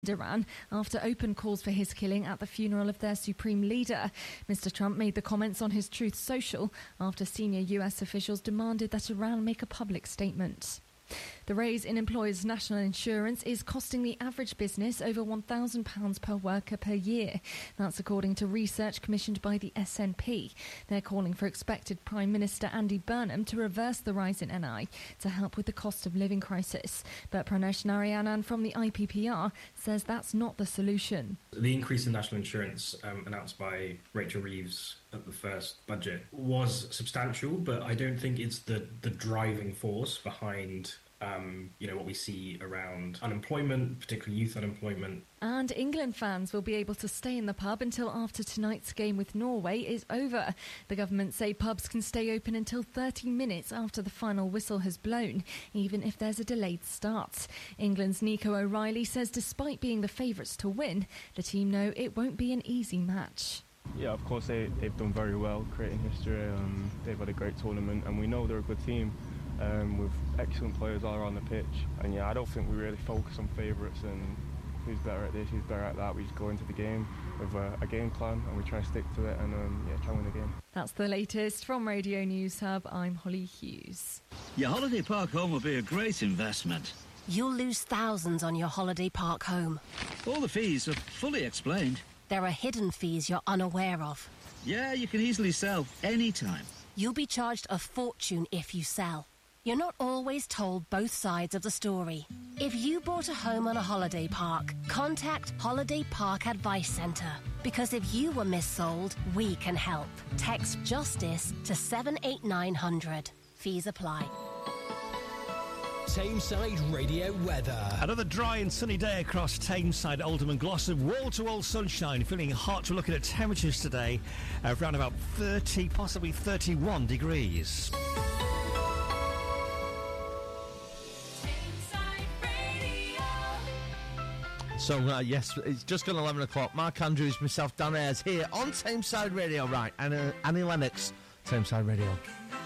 Iran after open calls for his killing at the funeral of their supreme leader. Mr. Trump made the comments on his Truth Social after senior US officials demanded that Iran make a public statement. The raise in employers' national insurance is costing the average business over £1,000 per worker per year. That's according to research commissioned by the SNP. They're calling for expected Prime Minister Andy Burnham to reverse the rise in NI to help with the cost of living crisis. But Pranesh Narayanan from the IPPR says that's not the solution. The increase in national insurance announced by Rachel Reeves at the first budget was substantial, but I don't think it's the driving force behind what we see around unemployment, particularly youth unemployment. And England fans will be able to stay in the pub until after tonight's game with Norway is over. The government say pubs can stay open until 30 minutes after the final whistle has blown, even if there's a delayed start. England's Nico O'Reilly says despite being the favourites to win, the team know it won't be an easy match. Yeah, of course they've done very well creating history. They've had a great tournament and we know they're a good team. With excellent players all around the pitch, and I don't think we really focus on favourites and who's better at this, who's better at that. We just go into the game with a game plan and we try and stick to it and try and win the game. That's the latest from Radio News Hub. I'm Holly Hughes. Your holiday park home will be a great investment. You'll lose thousands on your holiday park home. All the fees are fully explained. There are hidden fees you're unaware of. Yeah, you can easily sell anytime. You'll be charged a fortune if you sell. You're not always told both sides of the story. If you bought a home on a holiday park, contact Holiday Park Advice Centre. Because if you were missold, we can help. Text JUSTICE to 78900. Fees apply. Tameside Radio weather. Another dry and sunny day across Tameside, Oldham and Glossop. Wall-to-wall sunshine, feeling hot. We're looking at temperatures today around about 30, possibly 31 degrees. So, yes, it's just gone 11 o'clock. Mark Andrews, myself, Dan Ayres here on Tameside Radio. Right, Annie Lennox, Tameside Radio.